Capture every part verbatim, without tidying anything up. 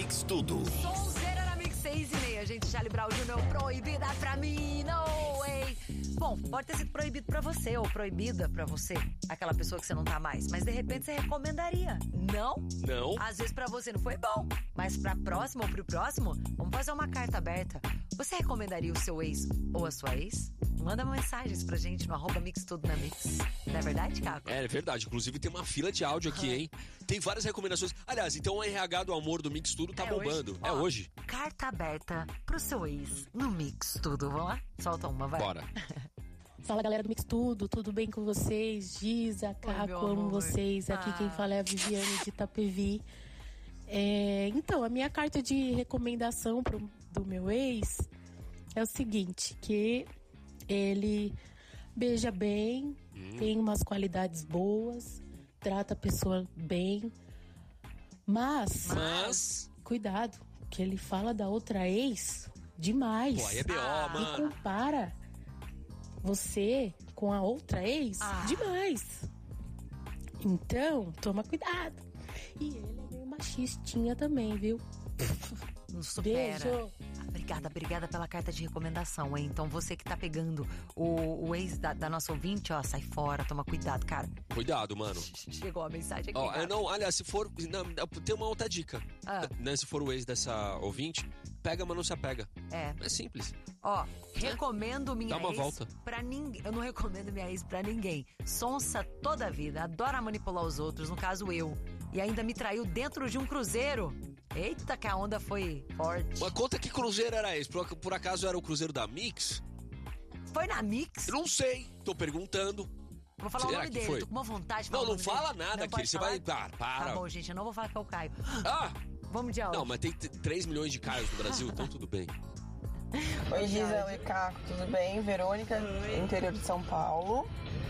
Mix Tudo. Sonzeira na Mix seis e meia, gente. Charlie Brown Júnior, proibida pra mim, no way. Bom, pode ter sido proibido pra você ou proibida pra você, aquela pessoa que você não tá mais, mas de repente você recomendaria, não? Não. Às vezes pra você não foi bom, mas pra próxima ou pro próximo, vamos fazer uma carta aberta. Você recomendaria o seu ex ou a sua ex? Manda mensagens pra gente no arroba Mix Tudo na Mix. Não é verdade, Caco? É, é verdade. Inclusive tem uma fila de áudio aqui, hein? Tem várias recomendações. Aliás, então o R H do amor do Mix Tudo tá É bombando. hoje? É Ó, hoje. Carta aberta pro seu ex no Mix Tudo. Vamos lá? Solta uma, vai. Bora. Fala, galera do Mix Tudo, tudo bem com vocês? Giza, Caco, amo amor. vocês. Aqui Ah. quem fala é a Viviane de Itapevi. É, então, a minha carta de recomendação pro, do meu ex é o seguinte, que ele beija bem, Hum. tem umas qualidades boas, trata a pessoa bem, mas, Mas... cuidado, que ele fala da outra ex demais. Pô, aí é B O, Ah. E mano. compara você com a outra ex Ah. demais. Então, toma cuidado. E ele é meio machistinha também, viu? Não supera. Beijo. Obrigada, obrigada pela carta de recomendação, hein? Então você que tá pegando o, o ex da, da nossa ouvinte, ó, sai fora, toma cuidado, cara. Cuidado, mano. Chegou a mensagem aqui, Ó, cara. é, não, aliás, se for... Não, tem uma outra dica. Ah. Né, se for o ex dessa ouvinte, pega, mas não se apega. É. É simples. Ó, recomendo minha Dá uma ex volta. pra ninguém. Eu não recomendo minha ex pra ninguém. Sonsa toda a vida, adora manipular os outros, no caso eu. E ainda me traiu dentro de um cruzeiro. Eita, que a onda foi forte. Mas conta que cruzeiro era esse? Por, por acaso era o cruzeiro da Mix? Foi na Mix? Eu não sei. Tô perguntando. Vou falar Será o nome que dele, foi? tô com uma vontade de Não, falar o não nome fala dele. nada Não aqui, pode você falar? vai- Ah, para. Tá bom, gente, eu não vou falar que é o Caio. Ah! Vamos de áudio. Não, mas tem três milhões de Caios no Brasil, então tudo bem. Oi, Giza, oi, Caco, tudo bem? Verônica, interior de São Paulo.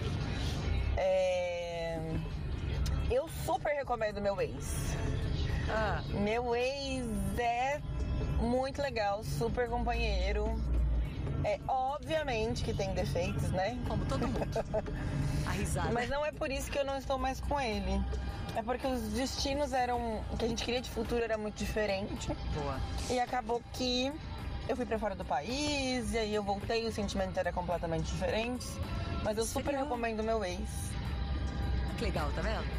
É... Eu super recomendo meu ex. Ah, Meu ex é muito legal, super companheiro. É, obviamente que tem defeitos, né? como todo mundo. A risada. Mas não é por isso que eu não estou mais com ele. É porque os destinos eram... O que a gente queria de futuro era muito diferente. Boa. E acabou que eu fui pra fora do país, e aí eu voltei, o sentimento era completamente diferente. Mas eu super Seria? recomendo meu ex. Que legal, tá vendo?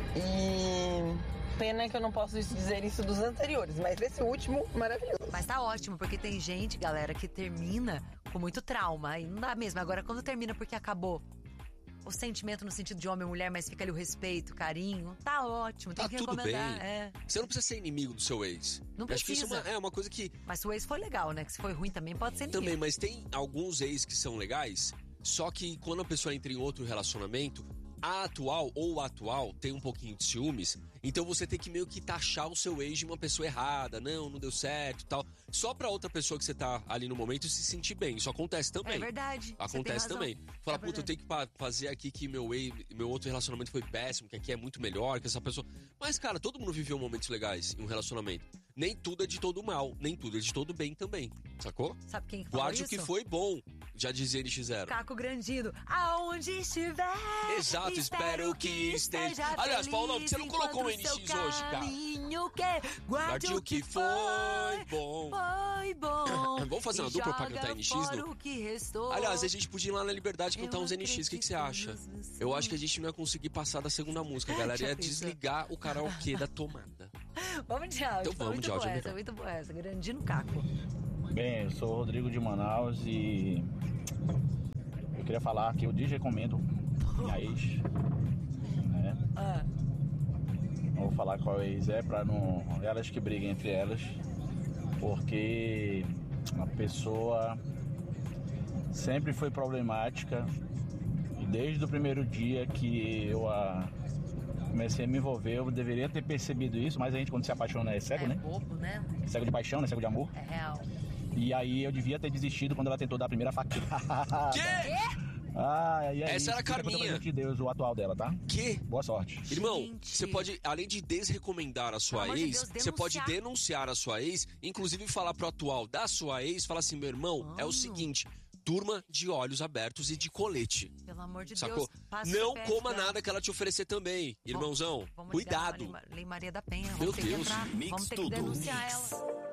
E pena que eu não posso dizer isso dos anteriores, mas esse último, maravilhoso. Mas tá ótimo, porque tem gente, galera, que termina com muito trauma. E não dá mesmo. Agora, quando termina porque acabou o sentimento no sentido de homem e mulher, mas fica ali o respeito, o carinho, tá ótimo. Tem Tá que tudo bem. recomendar. É. Você não precisa ser inimigo do seu ex. Não Eu acho que isso é precisa. uma, é uma coisa que... Mas se o ex foi legal, né? Que se foi ruim também pode ser Também, inimigo. mas tem alguns ex que são legais, só que quando a pessoa entra em outro relacionamento, a atual ou o atual tem um pouquinho de ciúmes, então você tem que meio que taxar o seu ex de uma pessoa errada, não, não deu certo e tal, só pra outra pessoa que você tá ali no momento se sentir bem. Isso acontece também. É verdade. Você tem Acontece razão. também. Fala, É puta, eu verdade. tenho que pa- fazer aqui que meu ex, meu outro relacionamento foi péssimo, que aqui é muito melhor, que essa pessoa... Mas, cara, todo mundo viveu momentos legais em um relacionamento. Nem tudo é de todo mal, nem tudo é de todo bem também, sacou? Sabe quem falou Guarde isso? o que foi bom, já dizia N X zero. Caco Grandino. Aonde estiver. Exato, espero que esteja. Aliás, Paulão, você não colocou o N X hoje, cara. Caminho que guarde, Guarde o que foi bom. Foi bom. Vamos fazer uma E dupla pra joga cantar N X, fora não? o que restou. Aliás, a gente podia ir lá na Liberdade Eu cantar uns N X, o que, que você acha? acredito nos Eu acho que a gente não ia conseguir passar da segunda música, a galera Já ia pensou? desligar o karaokê da tomada. Vamos de áudio. Então Foi vamos muito de áudio, boa é essa, melhor. muito boa essa. Grandino Caco. Bem, eu sou o Rodrigo de Manaus e eu queria falar que eu desrecomendo minha ex, né? Ah, Não vou falar qual ex é pra não elas que briguem entre elas, porque a pessoa sempre foi problemática e desde o primeiro dia que eu a comecei a me envolver, eu deveria ter percebido isso, mas a gente quando se apaixona é cego, é né? bobo, né? Cego de paixão, né? Cego de amor. É real. E aí eu devia ter desistido quando ela tentou dar a primeira facada. Que? Ah, e aí, Essa era a fica com Carminha. o presente de Deus, o atual dela, tá? Que? Boa sorte. Irmão, Gente. você pode, além de desrecomendar a sua Pelo amor de ex, Deus, você pode denunciar. denunciar a sua ex, inclusive falar pro atual da sua ex, falar assim, meu irmão, é o Mano. seguinte, durma de olhos abertos e de colete. Pelo amor de Sacou? Deus. passe Não o coma dela. nada que ela te oferecer também, irmãozão. Vamos Cuidado. ligar pra Lei Lei Maria da Penha. Meu Vamos ter que Deus. entrar. Mix Vamos ter que tudo. denunciar Mix. ela.